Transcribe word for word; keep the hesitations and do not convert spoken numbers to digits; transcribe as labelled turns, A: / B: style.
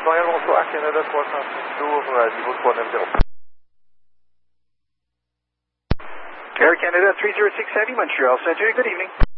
A: Montréal, bonsoir, Canada trois cent six tours, euh, niveau trois neuf zéro.
B: Air Canada three zero six Heavy, Montreal Center, good evening.